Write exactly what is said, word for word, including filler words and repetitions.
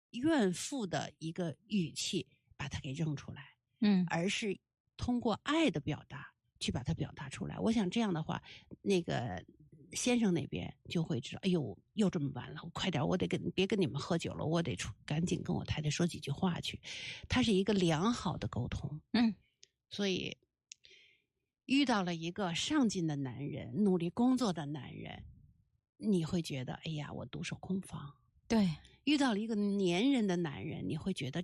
怨妇的一个语气把它给扔出来， 嗯， 而是通过爱的表达去把它表达出来。我想这样的话，那个先生那边就会知道，哎呦，又这么晚了，我快点，我得跟别跟你们喝酒了，我得出赶紧跟我太太说几句话去。它是一个良好的沟通， 嗯， 所以遇到了一个上进的男人，努力工作的男人，你会觉得，哎呀，我独守空房。 对， 遇到了一个粘人的男人，你会觉得